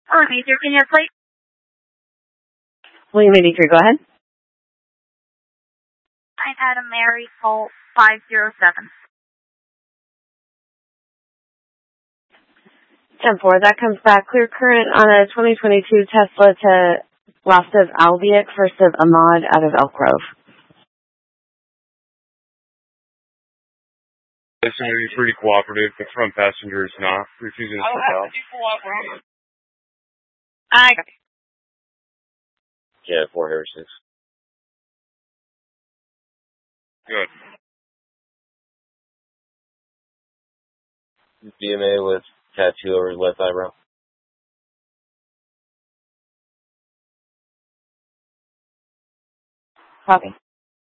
William 83, can you have plate? William 83, go ahead. I'm Adam Mary, Holt 507. 10-4, that comes back. Clear current on a 2022 Tesla to last of Albion, first of Ahmad out of Elk Grove. This is going to be pretty cooperative. The front passenger is not refusing to step out. I got it. Yeah, 4 Harry 6. Good. BMA with tattoo over his left eyebrow. Copy.